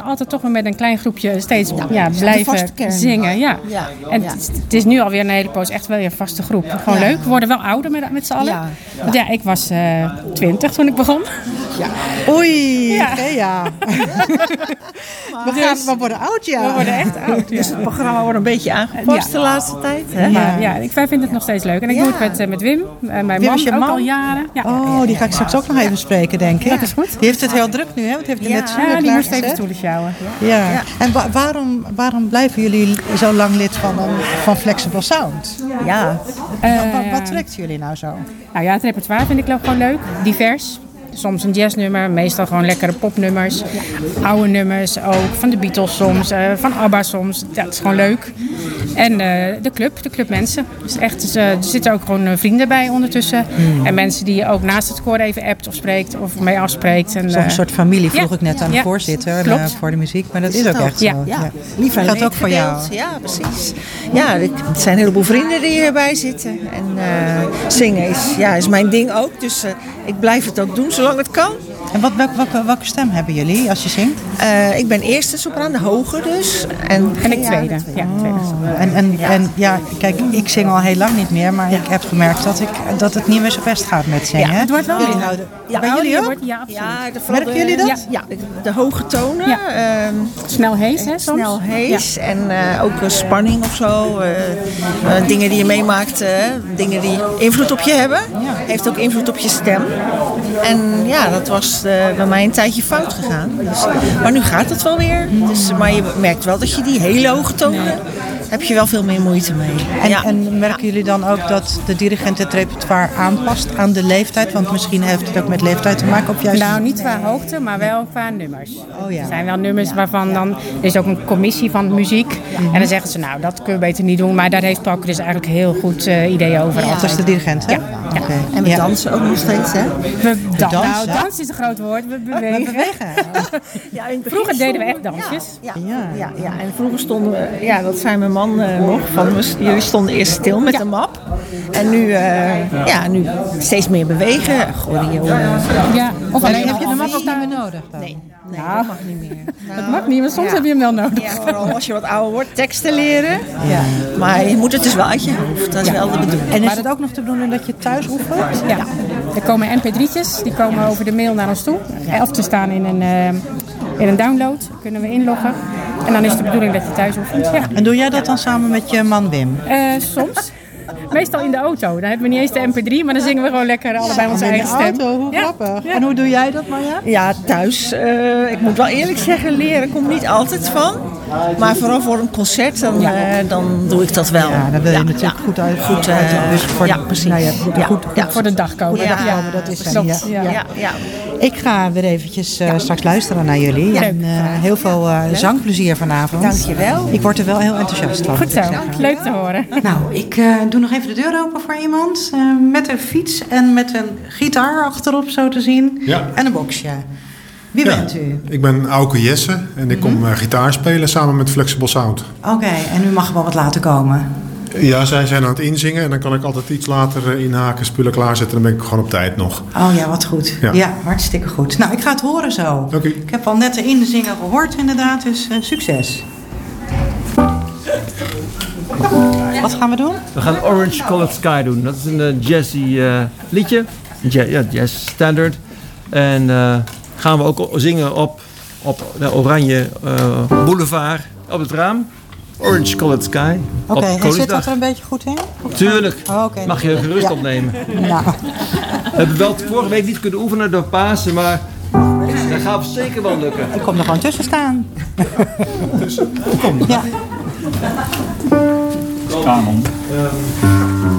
altijd toch wel met een klein groepje steeds blijven zingen. Ja. En het is nu alweer een hele poos echt wel weer een vaste groep. Gewoon leuk. We worden wel ouder met z'n allen. Ja. Want ik was 20 toen ik begon. Ja. Oei, ja. We worden oud, ja. We worden echt oud, Dus het programma wordt een beetje aangepast de laatste tijd. Hè? Maar ik vind het nog steeds leuk. En ik doe het met Wim. Mijn man ook al jaren. Die ga ik straks ook nog even spreken, denk ik. Dat is goed. Die heeft het heel druk nu, hè? Want heeft net die moest even stoelen sjouwen. Ja. En waarom blijven jullie zo lang lid van Flexible Sound? Ja. Wat trekt jullie nou zo? Nou ja, het repertoire vind ik gewoon leuk. Divers. Soms een jazznummer, meestal gewoon lekkere popnummers. Oude nummers ook, van de Beatles soms, van ABBA soms. Ja, het is gewoon leuk. En de club mensen. Dus echt, er zitten ook gewoon vrienden bij ondertussen. En mensen die je ook naast het koor even appt of spreekt of mee afspreekt. Zo'n soort familie vroeg ik net aan de voorzitter voor de muziek. Maar dat is ook echt zo. Ja. Lief en dat ook voor jou. Ja, precies. Ja, er zijn een heleboel vrienden die hierbij zitten. En zingen is mijn ding ook. Dus ik blijf het ook doen zolang het kan. En welke stem hebben jullie als je zingt? Ik ben eerste sopraan, de hoge dus. En ik tweede. Ja, tweede. Kijk, ik zing al heel lang niet meer, maar ik heb gemerkt dat het niet meer zo best gaat met zingen. Ja, het wordt wel meer. Bij jullie ook? Ja, absoluut. Merken jullie dat? Ja, de hoge tonen. Ja. Snel hees, hè, soms? Snel hees en ook spanning of zo. Dingen die je meemaakt, dingen die invloed op je hebben. Heeft ook invloed op je stem. En dat was bij mij een tijdje fout gegaan. Dus, maar nu gaat het wel weer. Dus, maar je merkt wel dat je die hele hoge tonen... heb je wel veel meer moeite mee. En merken jullie dan ook dat de dirigent het repertoire aanpast aan de leeftijd? Want misschien heeft het ook met leeftijd te maken. Of juist... Nou, niet qua hoogte, maar wel qua nummers. Oh, ja. Er zijn wel nummers waarvan dan... Er is ook een commissie van muziek. En dan zeggen ze, nou, dat kun je beter niet doen. Maar daar heeft Paul dus eigenlijk heel goed ideeën over. Dat is de dirigent, hè? Ja. Okay. En we dansen ook nog steeds, hè? Nou, dans is een groot woord. We bewegen. Vroeger deden we echt dansjes. Ja. En vroeger stonden we... dat zijn mijn man nog. Jullie stonden eerst stil met de map. En nu steeds meer bewegen. Of alleen heb je de map ook niet meer nodig dan? Nee, dat mag niet meer. Dat mag niet, maar soms heb je hem wel nodig. Ja, vooral als je wat ouder wordt, teksten leren. Ja. Maar je moet het dus wel uit je hoofd. Dat is wel de bedoeling. En is het ook nog te bedoelen dat je thuis oefent? Ja. Er komen mp3'tjes, die komen over de mail naar ons toe. Of te staan in een download, kunnen we inloggen. En dan is de bedoeling dat je thuis oefent. Ja. En doe jij dat dan samen met je man Wim? Soms. Meestal in de auto. Dan hebben we niet eens de mp3, maar dan zingen we gewoon lekker allebei onze eigen stem. In de auto, hoe grappig. Ja. En hoe doe jij dat, Marja? Ja, thuis. Ik moet wel eerlijk zeggen, leren komt niet altijd van. Maar vooral voor een concert, dan doe ik dat wel. Ja, dan wil je natuurlijk goed uit. Dus precies. Goed voor de dag komen. Dat is zo. Ja. Ik ga weer eventjes straks luisteren naar jullie. Ja. En heel veel zangplezier vanavond. Dankjewel. Ik word er wel heel enthousiast van. Goed zo, leuk te horen. Nou, ik doe nog even de deur open voor iemand. Met een fiets en met een gitaar achterop zo te zien. Ja. En een boxje. Wie bent u? Ik ben Auke Jesse en ik kom gitaar spelen samen met Flexible Sound. Oké, en u mag wel wat laten komen. Ja, zij zijn aan het inzingen en dan kan ik altijd iets later inhaken, spullen klaarzetten. Dan ben ik gewoon op tijd nog. Oh ja, wat goed. Ja, hartstikke goed. Nou, ik ga het horen zo. Okay. Ik heb al net de inzingen gehoord inderdaad, dus succes. Wat gaan we doen? We gaan Orange Colored Sky doen. Dat is een jazzy liedje. Jazz standard. En gaan we ook zingen op de Oranje Boulevard op het raam. Orange Colored Sky. Oké, en zit dat er een beetje goed in? Tuurlijk. Mag je gerust opnemen. Nou. We hebben wel vorige week niet kunnen oefenen door Pasen, maar dat gaat zeker wel lukken. Ik kom er gewoon tussen staan. Kom. Ja. Kanon.